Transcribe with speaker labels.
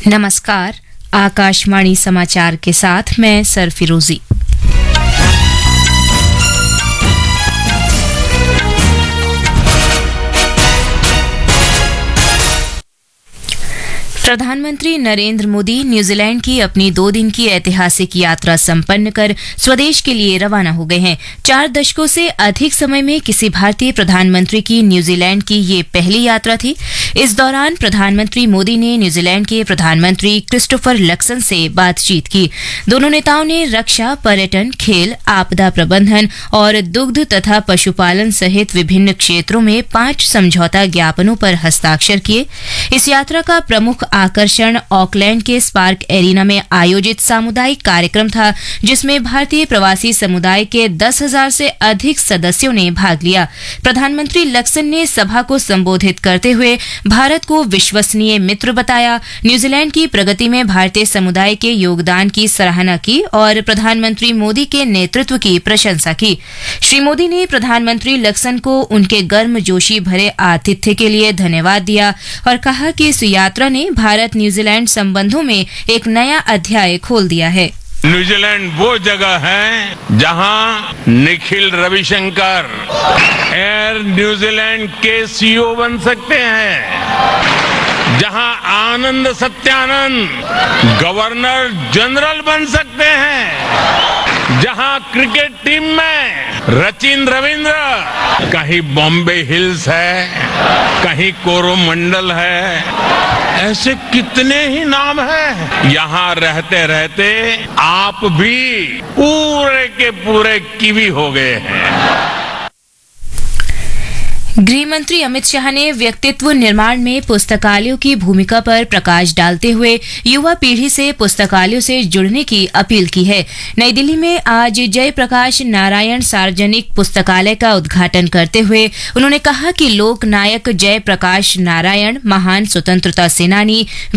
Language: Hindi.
Speaker 1: नमस्कार, आकाशवाणी समाचार के साथ मैं सरफिरोजी। प्रधानमंत्री नरेंद्र मोदी न्यूजीलैंड की अपनी 2 दिन की ऐतिहासिक यात्रा संपन्न कर स्वदेश के लिए रवाना हो गए हैं। 4 दशकों से अधिक समय में किसी भारतीय प्रधानमंत्री की न्यूजीलैंड की ये पहली यात्रा थी। इस दौरान प्रधानमंत्री मोदी ने न्यूजीलैंड के प्रधानमंत्री क्रिस्टोफर लक्सन से बातचीत की। दोनों नेताओं ने रक्षा, पर्यटन, खेल, आपदा प्रबंधन और दुग्ध तथा पशुपालन सहित विभिन्न क्षेत्रों में 5 समझौता ज्ञापनों पर हस्ताक्षर किए। इस यात्रा का प्रमुख आकर्षण ऑकलैंड के स्पार्क एरिना में आयोजित सामुदायिक कार्यक्रम था, जिसमें भारतीय प्रवासी समुदाय के 10,000 से अधिक सदस्यों ने भाग लिया। प्रधानमंत्री लक्सन ने सभा को संबोधित करते हुए भारत को विश्वसनीय मित्र बताया, न्यूजीलैंड की प्रगति में भारतीय समुदाय के योगदान की सराहना की और प्रधानमंत्री मोदी के नेतृत्व की प्रशंसा की। श्री मोदी ने प्रधानमंत्री लक्सन को उनके गर्मजोशी भरे आतिथ्य के लिए धन्यवाद दिया और कहा कि इस यात्रा ने भारत न्यूजीलैंड संबंधों में एक नया अध्याय खोल दिया है।
Speaker 2: न्यूजीलैंड वो जगह है जहां निखिल रविशंकर एयर न्यूजीलैंड के सीईओ बन सकते हैं, जहां आनंद सत्यानंद गवर्नर जनरल बन सकते हैं, जहां क्रिकेट टीम में सचिन रविंद्र, कहीं बॉम्बे हिल्स है, कहीं कोरोमंडल है। ऐसे कितने ही नाम हैं। यहाँ रहते रहते आप भी पूरे के पूरे कीवी हो गए हैं।
Speaker 1: गृह मंत्री अमित शाह ने व्यक्तित्व निर्माण में पुस्तकालयों की भूमिका पर प्रकाश डालते हुए युवा पीढ़ी से पुस्तकालयों से जुड़ने की अपील की है। नई दिल्ली में आज जयप्रकाश नारायण सार्वजनिक पुस्तकालय का उद्घाटन करते हुए उन्होंने कहा कि लोक नायक जयप्रकाश नारायण महान स्वतंत्रता सेनानी,